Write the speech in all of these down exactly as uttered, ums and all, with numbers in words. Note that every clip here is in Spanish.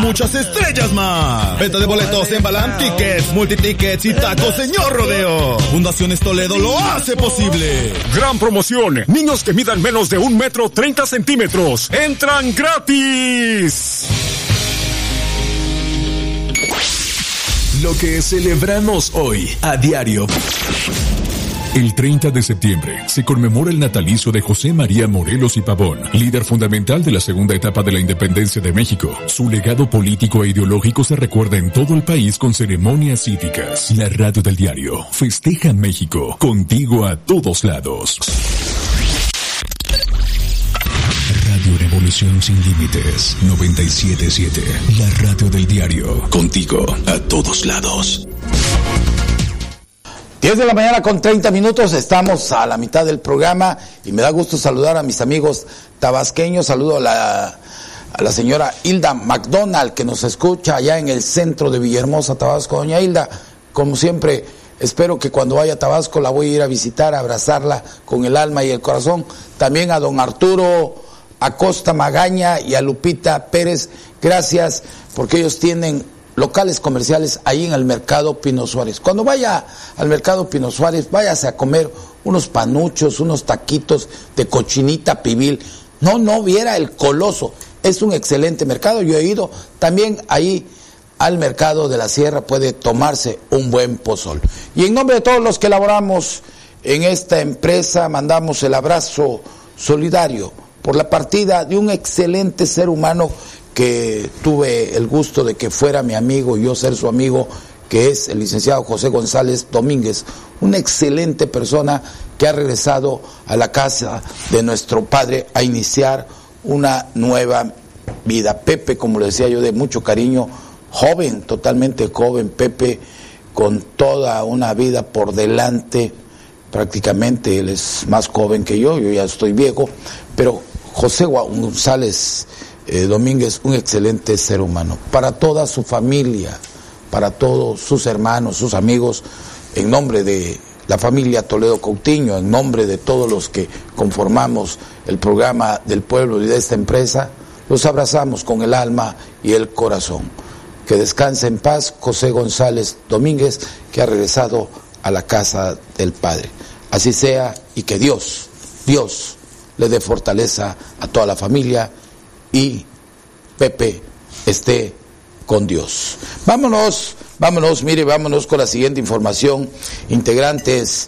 muchas estrellas más. Venta de boletos en Balam Tickets, Multitickets y Tacos Señor Rodeo. Fundaciones Toledo lo hace posible. Gran promoción. Niños que midan menos de un metro treinta centímetros. ¡Entran gratis! Lo que celebramos hoy a diario. El treinta de septiembre se conmemora el natalicio de José María Morelos y Pavón, líder fundamental de la segunda etapa de la independencia de México. Su legado político e ideológico se recuerda en todo el país con ceremonias cívicas. La radio del diario festeja México, contigo a todos lados. Radio Revolución Sin Límites, noventa y siete punto siete. La radio del diario, contigo a todos lados. diez de la mañana con treinta minutos, estamos a la mitad del programa y me da gusto saludar a mis amigos tabasqueños. Saludo a la, a la señora Hilda McDonald, que nos escucha allá en el centro de Villahermosa, Tabasco. Doña Hilda, como siempre, espero que cuando vaya a Tabasco la voy a ir a visitar, a abrazarla con el alma y el corazón. También a don Arturo Acosta Magaña y a Lupita Pérez, gracias, porque ellos tienen locales comerciales ahí en el mercado Pino Suárez. Cuando vaya al mercado Pino Suárez, váyase a comer unos panuchos, unos taquitos de cochinita pibil. No, no viera el Coloso. Es un excelente mercado. Yo he ido también ahí al mercado de la Sierra, puede tomarse un buen pozol. Y en nombre de todos los que laboramos en esta empresa, mandamos el abrazo solidario por la partida de un excelente ser humano que tuve el gusto de que fuera mi amigo y yo ser su amigo, que es el licenciado José González Domínguez, una excelente persona que ha regresado a la casa de nuestro padre a iniciar una nueva vida. Pepe, como le decía yo, de mucho cariño, joven, totalmente joven, Pepe, con toda una vida por delante, prácticamente él es más joven que yo, yo ya estoy viejo, pero José González Eh, Domínguez, un excelente ser humano, para toda su familia, para todos sus hermanos, sus amigos, en nombre de la familia Toledo Coutinho, en nombre de todos los que conformamos el programa del pueblo y de esta empresa, los abrazamos con el alma y el corazón. Que descanse en paz José González Domínguez, que ha regresado a la casa del Padre. Así sea, y que Dios, Dios le dé fortaleza a toda la familia y Pepe esté con Dios. Vámonos, vámonos, mire, vámonos con la siguiente información. Integrantes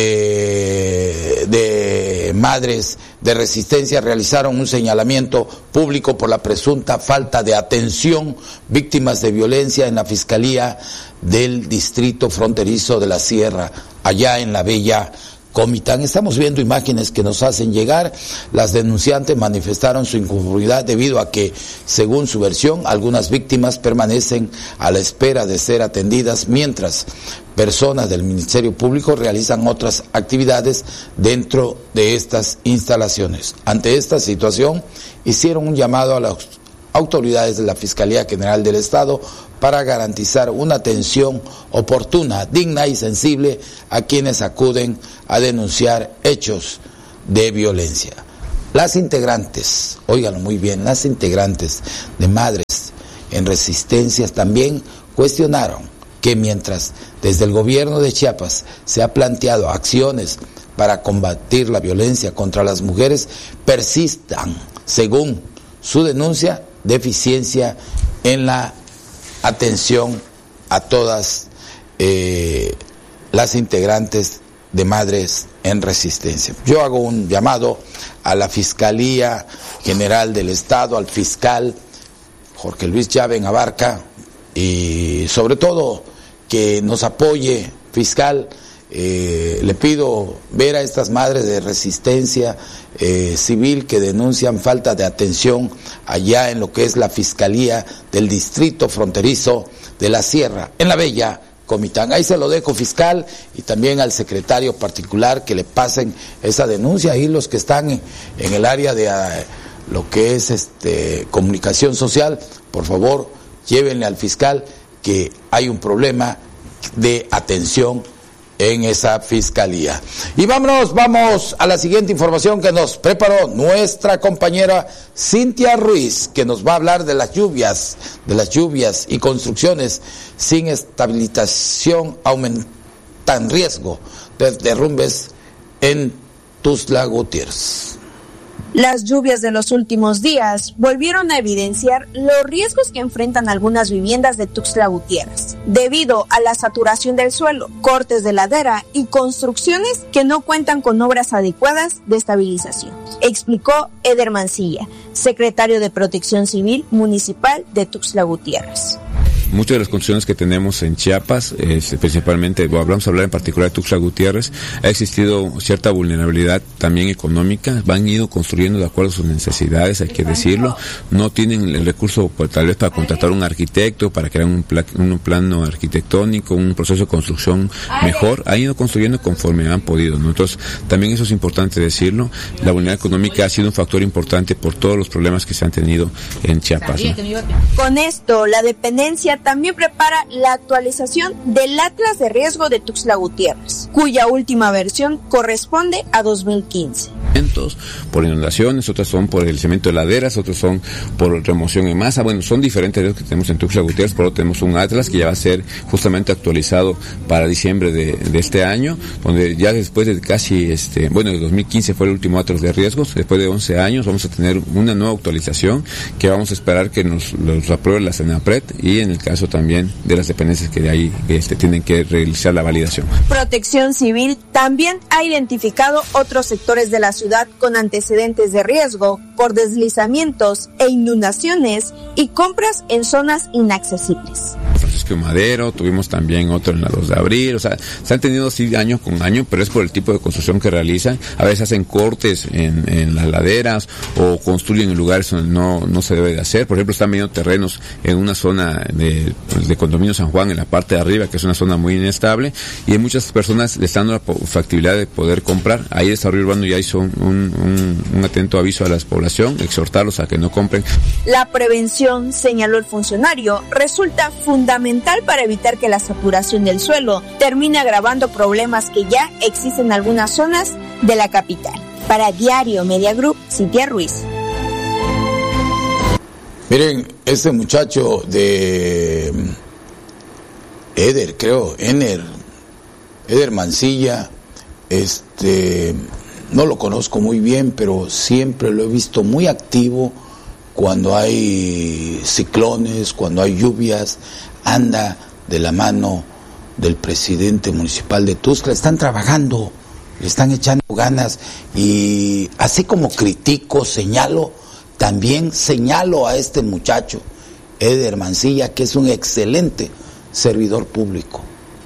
eh, de Madres de Resistencia realizaron un señalamiento público por la presunta falta de atención víctimas de violencia en la Fiscalía del Distrito Fronterizo de la Sierra, allá en la bella Comitán. Estamos viendo imágenes que nos hacen llegar. Las denunciantes manifestaron su inconformidad debido a que, según su versión, algunas víctimas permanecen a la espera de ser atendidas mientras personas del Ministerio Público realizan otras actividades dentro de estas instalaciones. Ante esta situación, hicieron un llamado a las autoridades de la Fiscalía General del Estado para garantizar una atención oportuna, digna y sensible a quienes acuden a denunciar hechos de violencia. Las integrantes, óiganlo muy bien, las integrantes de Madres en Resistencia también cuestionaron que mientras desde el gobierno de Chiapas se ha planteado acciones para combatir la violencia contra las mujeres, persistan, según su denuncia, deficiencia en la atención a todas eh, las integrantes de Madres en Resistencia. Yo hago un llamado a la Fiscalía General del Estado, al fiscal Jorge Luis Llaven Abarca, y sobre todo que nos apoye, fiscal. Eh, le pido ver a estas madres de resistencia eh, civil que denuncian falta de atención allá en lo que es la Fiscalía del Distrito Fronterizo de la Sierra, en la bella Comitán. Ahí se lo dejo, fiscal, y también al secretario particular que le pasen esa denuncia. Ahí los que están en, en el área de uh, lo que es este comunicación social, por favor, llévenle al fiscal que hay un problema de atención en esa fiscalía. Y vámonos, vamos a la siguiente información que nos preparó nuestra compañera Cintia Ruiz, que nos va a hablar de las lluvias, de las lluvias y construcciones sin estabilización aumentan riesgo de derrumbes en Tuxtla Gutiérrez. Las lluvias de los últimos días volvieron a evidenciar los riesgos que enfrentan algunas viviendas de Tuxtla Gutiérrez, debido a la saturación del suelo, cortes de ladera y construcciones que no cuentan con obras adecuadas de estabilización, explicó Eder Mancilla, secretario de Protección Civil Municipal de Tuxtla Gutiérrez. Muchas de las construcciones que tenemos en Chiapas, eh, principalmente, bueno, vamos a hablar en particular de Tuxtla Gutiérrez, ha existido cierta vulnerabilidad también económica, van ido construyendo de acuerdo a sus necesidades, hay que decirlo, no tienen el recurso pues, tal vez para contratar un arquitecto, para crear un, pla- un plano arquitectónico, un proceso de construcción mejor, han ido construyendo conforme han podido, ¿no? Entonces, también eso es importante decirlo, la vulnerabilidad económica ha sido un factor importante por todos los problemas que se han tenido en Chiapas, ¿no? Con esto, la dependencia también prepara la actualización del Atlas de Riesgo de Tuxtla Gutiérrez, cuya última versión corresponde a dos mil quince. Por inundaciones, otras son por el cemento de laderas, otros son por remoción en masa. Bueno, son diferentes riesgos que tenemos en Tuxtla Gutiérrez, por lo tenemos un Atlas que ya va a ser justamente actualizado para diciembre de, de este año, donde ya después de casi, este, bueno, el dos mil quince fue el último Atlas de riesgos, después de once años vamos a tener una nueva actualización que vamos a esperar que nos los apruebe la Senapred y en el caso también de las dependencias que de ahí este, tienen que realizar la validación. Protección Civil también ha identificado otros sectores de la ciudad con antecedentes de riesgo por deslizamientos e inundaciones y compras en zonas inaccesibles. Francisco Madero, tuvimos también otro en la dos de abril, o sea, se han tenido así año con año, pero es por el tipo de construcción que realizan, a veces hacen cortes en, en las laderas o construyen en lugares donde no, no se debe de hacer, por ejemplo están viendo terrenos en una zona de, pues, de Condominio San Juan en la parte de arriba, que es una zona muy inestable, y muchas personas le están dando la factibilidad de poder comprar, ahí el desarrollo urbano ya hizo un, un, un atento aviso a la población, exhortarlos a que no compren. La prevención, señaló el funcionario, resulta fundamental para evitar que la saturación del suelo termine agravando problemas que ya existen en algunas zonas de la capital. Para Diario Media Group, Cintia Ruiz. Miren, este muchacho de Eder, creo, Ener, Eder Mancilla, este, no lo conozco muy bien, pero siempre lo he visto muy activo cuando hay ciclones, cuando hay lluvias, anda de la mano del presidente municipal de Tuxtla, están trabajando, le están echando ganas, y así como critico, señalo, también señalo a este muchacho, Eder Mancilla, que es un excelente servidor público.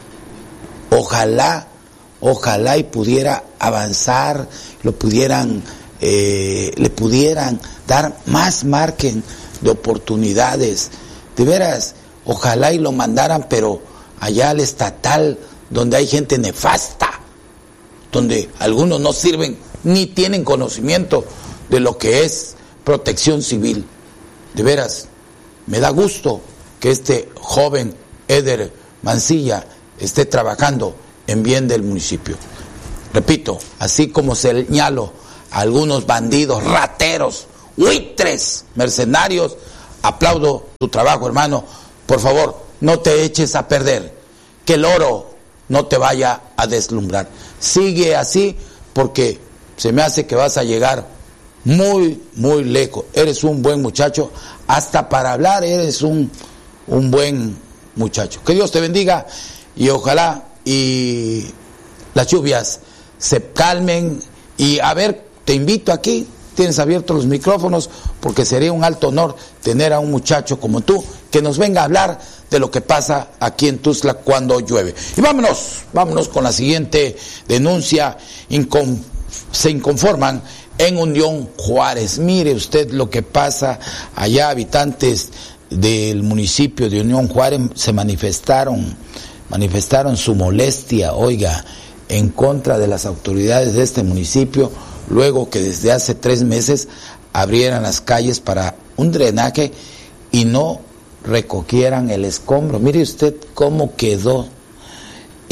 Ojalá, ojalá y pudiera avanzar, lo pudieran, eh, le pudieran dar más margen de oportunidades. De veras, ojalá y lo mandaran, pero allá al estatal, donde hay gente nefasta, donde algunos no sirven ni tienen conocimiento de lo que es protección civil. De veras, me da gusto que este joven Eder Mancilla esté trabajando en bien del municipio. Repito, así como señalo a algunos bandidos, rateros, buitres, mercenarios, aplaudo tu trabajo, hermano. Por favor, no te eches a perder, que el oro no te vaya a deslumbrar. Sigue así, porque se me hace que vas a llegar muy, muy lejos. Eres un buen muchacho, hasta para hablar eres un, un buen muchacho. Que Dios te bendiga, y ojalá y las lluvias se calmen. Y a ver, te invito aquí, tienes abiertos los micrófonos, porque sería un alto honor tener a un muchacho como tú que nos venga a hablar de lo que pasa aquí en Tuxtla cuando llueve. Y vámonos, vámonos con la siguiente denuncia. Incon- se inconforman en Unión Juárez. Mire usted lo que pasa allá. Habitantes del municipio de Unión Juárez se manifestaron, manifestaron su molestia, oiga, en contra de las autoridades de este municipio, luego que desde hace tres meses abrieran las calles para un drenaje y no recogieran el escombro. Mire usted cómo quedó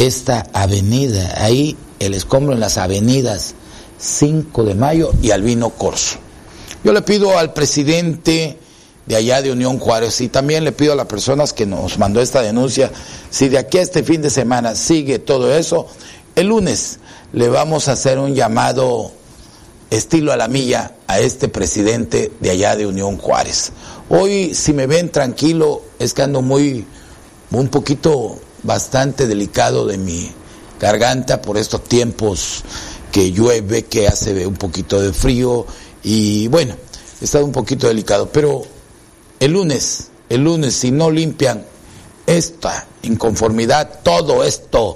esta avenida, ahí el escombro en las avenidas cinco de mayo y Albino Corzo. Yo le pido al presidente de allá de Unión Juárez y también le pido a las personas que nos mandó esta denuncia, si de aquí a este fin de semana sigue todo eso, el lunes le vamos a hacer un llamado estilo a la milla a este presidente de allá de Unión Juárez. Hoy, si me ven tranquilo, es que ando muy, un poquito bastante delicado de mi garganta por estos tiempos que llueve, que hace un poquito de frío y bueno, he estado un poquito delicado, pero el lunes, el lunes si no limpian esta inconformidad, todo esto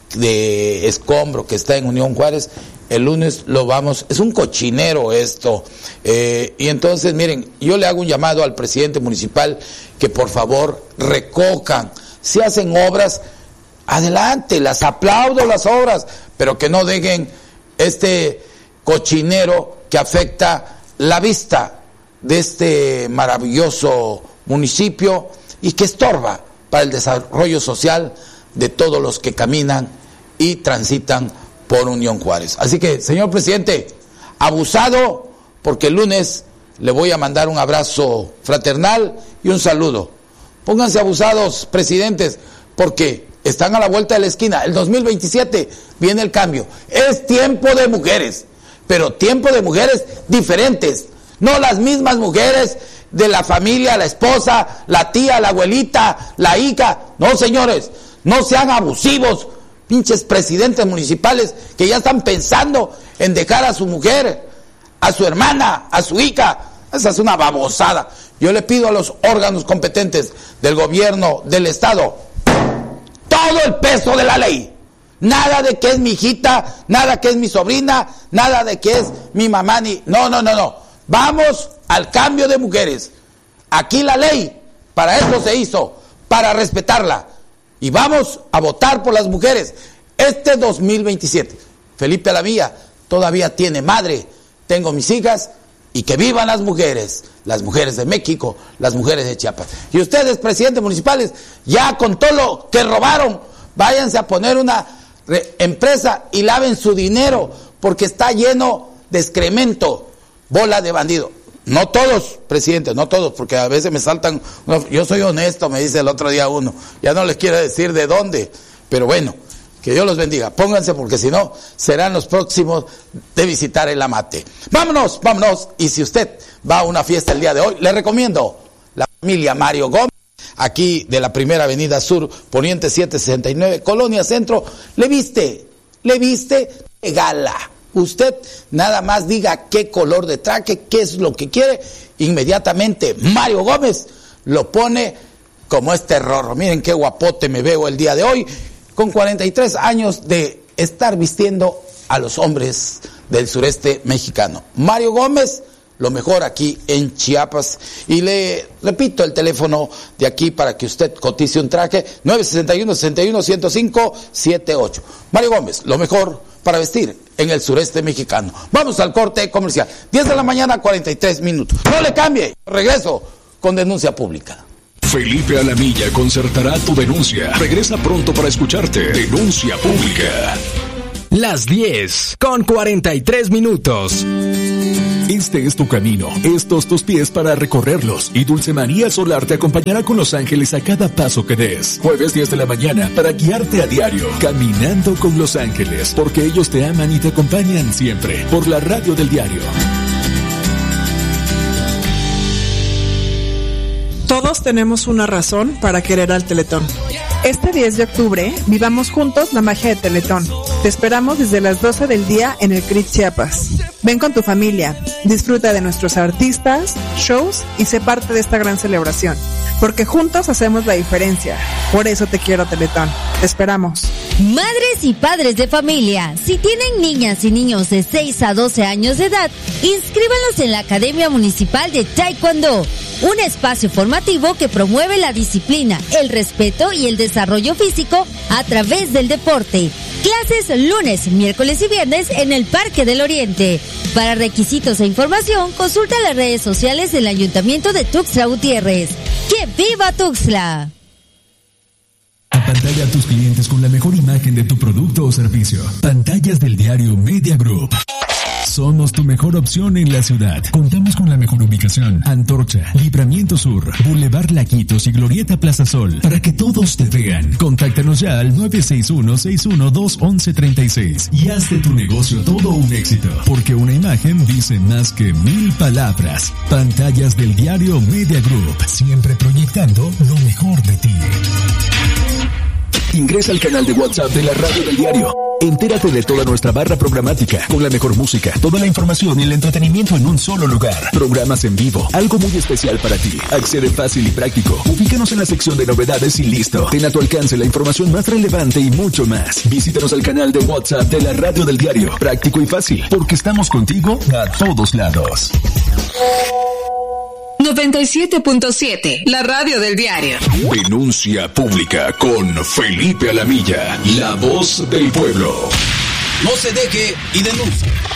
de escombro que está en Unión Juárez, el lunes lo vamos, es un cochinero esto, eh, y entonces miren, yo le hago un llamado al presidente municipal que por favor recojan, si hacen obras, adelante, las aplaudo las obras, pero que no dejen este cochinero que afecta la vista de este maravilloso municipio y que estorba para el desarrollo social de todos los que caminan y transitan por Unión Juárez. Así que, señor presidente, abusado, porque el lunes le voy a mandar un abrazo fraternal y un saludo. Pónganse abusados, presidentes, porque están a la vuelta de la esquina. El dos mil veintisiete viene el cambio. Es tiempo de mujeres, pero tiempo de mujeres diferentes, no las mismas mujeres de la familia, la esposa, la tía, la abuelita, la hija. No, señores, no sean abusivos, pinches presidentes municipales que ya están pensando en dejar a su mujer, a su hermana, a su hija. Esa es una babosada. Yo le pido a los órganos competentes del gobierno, del estado, todo el peso de la ley. Nada de que es mi hijita, nada que es mi sobrina, nada de que es mi mamá, ni... No, no, no, no. Vamos al cambio de mujeres. Aquí la ley, para eso se hizo, para respetarla. Y vamos a votar por las mujeres este dos mil veintisiete. Felipe Alamilla todavía tiene madre. Tengo mis hijas y que vivan las mujeres. Las mujeres de México, las mujeres de Chiapas. Y ustedes, presidentes municipales, ya con todo lo que robaron, váyanse a poner una re- empresa y laven su dinero, porque está lleno de excremento, bola de bandido. No todos, presidente, no todos, porque a veces me saltan, yo soy honesto, me dice el otro día uno, ya no les quiero decir de dónde, pero bueno, que Dios los bendiga, pónganse porque si no, serán los próximos de visitar el Amate. Vámonos, vámonos, y si usted va a una fiesta el día de hoy, le recomiendo la familia Mario Gómez, aquí de la Primera Avenida Sur, Poniente setecientos sesenta y nueve, Colonia Centro, le viste, le viste de gala. Usted nada más diga qué color de traje, qué es lo que quiere, inmediatamente Mario Gómez lo pone como este rorro. Miren qué guapote me veo el día de hoy, con cuarenta y tres años de estar vistiendo a los hombres del sureste mexicano. Mario Gómez, lo mejor aquí en Chiapas. Y le repito el teléfono de aquí para que usted cotice un traje, nueve sesenta y uno, sesenta y uno, ciento cinco, setenta y ocho. Mario Gómez, lo mejor para vestir en el sureste mexicano. Vamos al corte comercial. diez de la mañana, cuarenta y tres minutos. No le cambie. Regreso con denuncia pública. Felipe Alamilla concertará tu denuncia. Regresa pronto para escucharte. Denuncia pública. Las diez con cuarenta y tres minutos. Este es tu camino, estos tus pies para recorrerlos, y Dulce María Solar te acompañará con los ángeles a cada paso que des. Jueves diez de la mañana para guiarte a diario, caminando con los ángeles, porque ellos te aman y te acompañan siempre, por la radio del diario. Todos tenemos una razón para querer al Teletón. Este diez de octubre, vivamos juntos la magia de Teletón. Te esperamos desde las doce del día en el C R I T Chiapas. Ven con tu familia, disfruta de nuestros artistas, shows y sé parte de esta gran celebración. Porque juntos hacemos la diferencia. Por eso te quiero, Teletón. Te esperamos. Madres y padres de familia, si tienen niñas y niños de seis a doce años de edad, inscríbanlos en la Academia Municipal de Taekwondo, un espacio formativo que promueve la disciplina, el respeto y el desarrollo físico a través del deporte. Clases lunes, miércoles y viernes en el Parque del Oriente. Para requisitos e información, consulta las redes sociales del Ayuntamiento de Tuxtla Gutiérrez. ¡Que viva Tuxtla! Apantalla a tus clientes con la mejor imagen de tu producto o servicio. Pantallas del diario Media Group. Somos tu mejor opción en la ciudad. Contamos con la mejor ubicación: Antorcha, Libramiento Sur, Boulevard Laquitos y Glorieta Plaza Sol, para que todos te vean. Contáctanos ya al nueve seis uno, seis uno dos, once treinta y seis y haz de tu negocio todo un éxito, porque una imagen dice más que mil palabras. Pantallas del diario Media Group, siempre proyectando lo mejor de ti. Ingresa al canal de WhatsApp de la Radio del Diario. Entérate de toda nuestra barra programática, con la mejor música, toda la información y el entretenimiento en un solo lugar. Programas en vivo, algo muy especial para ti. Accede fácil y práctico. Ubícanos en la sección de novedades y listo. Ten a tu alcance la información más relevante y mucho más. Visítanos al canal de WhatsApp de la Radio del Diario. Práctico y fácil, porque estamos contigo a todos lados. noventa y siete punto siete, la Radio del Diario. Denuncia pública con Felipe Alamilla, la voz del pueblo. No se deje y denuncie.